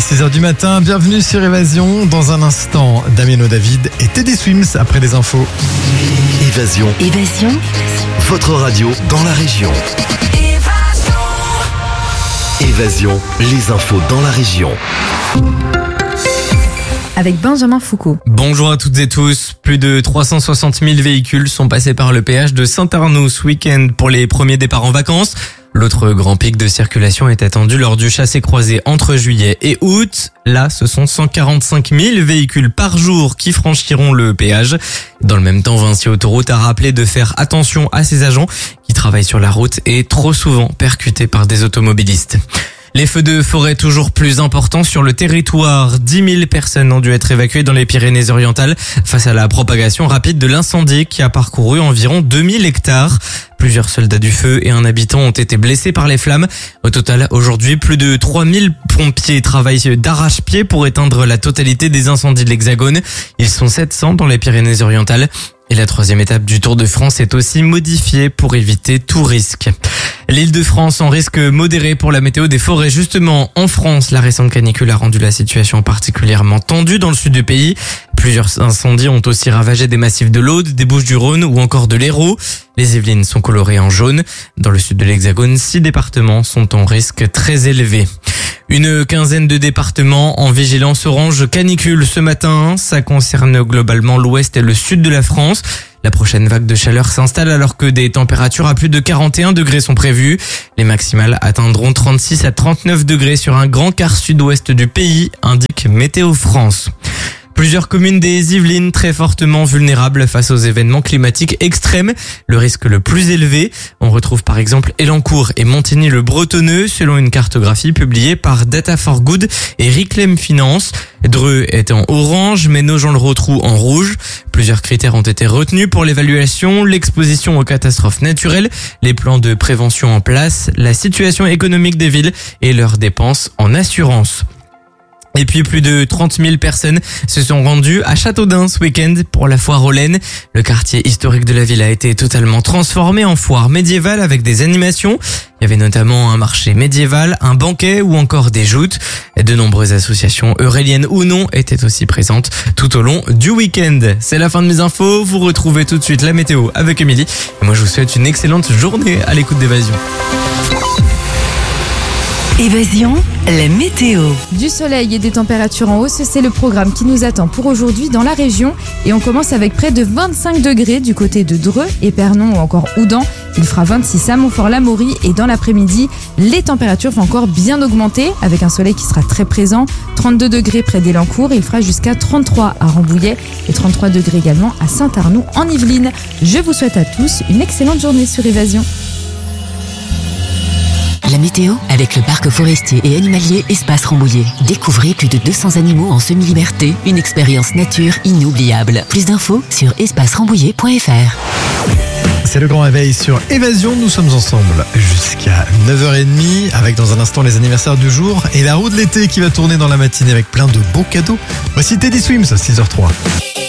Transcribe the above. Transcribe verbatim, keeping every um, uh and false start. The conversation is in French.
six heures du matin, bienvenue sur Évasion. Dans un instant, Damien David et Teddy Swims après les infos. Évasion. Évasion. Votre radio dans la région. Évasion, les infos dans la région. Avec Benjamin Foucault. Bonjour à toutes et tous. Plus de trois cent soixante mille véhicules sont passés par le péage de Saint-Arnoux ce week-end pour les premiers départs en vacances. L'autre grand pic de circulation est attendu lors du chassé-croisé entre juillet et août. Là, ce sont cent quarante-cinq mille véhicules par jour qui franchiront le péage. Dans le même temps, Vinci Autoroute a rappelé de faire attention à ses agents qui travaillent sur la route et trop souvent percutés par des automobilistes. Les feux de forêt toujours plus importants sur le territoire. dix mille personnes ont dû être évacuées dans les Pyrénées-Orientales face à la propagation rapide de l'incendie qui a parcouru environ deux mille hectares. Plusieurs soldats du feu et un habitant ont été blessés par les flammes. Au total, aujourd'hui, plus de trois mille pompiers travaillent d'arrache-pied pour éteindre la totalité des incendies de l'Hexagone. Ils sont sept cents dans les Pyrénées-Orientales. Et la troisième étape du Tour de France est aussi modifiée pour éviter tout risque. L'Île-de-France en risque modéré pour la météo des forêts. Justement, en France, la récente canicule a rendu la situation particulièrement tendue dans le sud du pays. Plusieurs incendies ont aussi ravagé des massifs de l'Aude, des Bouches-du-Rhône ou encore de l'Hérault. Les Yvelines sont colorées en jaune. Dans le sud de l'Hexagone, six départements sont en risque très élevé. Une quinzaine de départements en vigilance orange canicule ce matin. Ça concerne globalement l'ouest et le sud de la France. La prochaine vague de chaleur s'installe alors que des températures à plus de quarante et un degrés sont prévues. Les maximales atteindront trente-six à trente-neuf degrés sur un grand quart sud-ouest du pays, indique Météo France. Plusieurs communes des Yvelines très fortement vulnérables face aux événements climatiques extrêmes. Le risque le plus élevé, on retrouve par exemple Elancourt et Montigny-le-Bretonneux selon une cartographie publiée par Data for Good et Reclaim Finance. Dreux est en orange, mais Nogent-le-Rotrou en rouge. Plusieurs critères ont été retenus pour l'évaluation, l'exposition aux catastrophes naturelles, les plans de prévention en place, la situation économique des villes et leurs dépenses en assurance. Et puis plus de trente mille personnes se sont rendues à Châteaudun ce week-end pour la foire aux laines. Le quartier historique de la ville a été totalement transformé en foire médiévale avec des animations. Il y avait notamment un marché médiéval, un banquet ou encore des joutes. De nombreuses associations euréliennes ou non étaient aussi présentes tout au long du week-end. C'est la fin de mes infos. Vous retrouvez tout de suite la météo avec Émilie. Et moi je vous souhaite une excellente journée à l'écoute d'Évasion. Évasion, la météo. Du soleil et des températures en hausse, c'est le programme qui nous attend pour aujourd'hui dans la région. Et on commence avec près de vingt-cinq degrés du côté de Dreux, Épernon ou encore Houdan. Il fera vingt-six à Montfort-l'Amaury et dans l'après-midi, les températures vont encore bien augmenter avec un soleil qui sera très présent. trente-deux degrés près d'Elancourt et il fera jusqu'à trente-trois à Rambouillet et trente-trois degrés également à Saint-Arnoux en Yvelines. Je vous souhaite à tous une excellente journée sur Évasion. La météo avec le parc forestier et animalier Espace Rambouillet. Découvrez plus de deux cents animaux en semi-liberté. Une expérience nature inoubliable. Plus d'infos sur espace rambouillet point f r. C'est le grand réveil sur Évasion. Nous sommes ensemble jusqu'à neuf heures trente avec dans un instant les anniversaires du jour et la roue de l'été qui va tourner dans la matinée avec plein de beaux cadeaux. Voici Teddy Swims, six heures zéro trois.